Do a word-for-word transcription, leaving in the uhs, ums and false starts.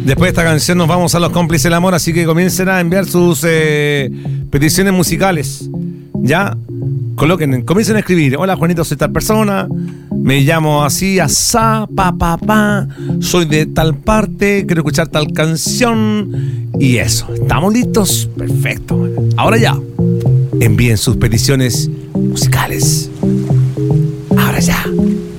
Después de esta canción nos vamos a los cómplices del amor, así que comiencen a enviar sus eh, peticiones musicales. Ya, coloquen, comiencen a escribir. Hola Juanito, soy tal persona, me llamo así, asá, pa, pa, pa, soy de tal parte, quiero escuchar tal canción. Y eso, ¿estamos listos? Perfecto. Ahora ya, envíen sus peticiones musicales. Ahora ya.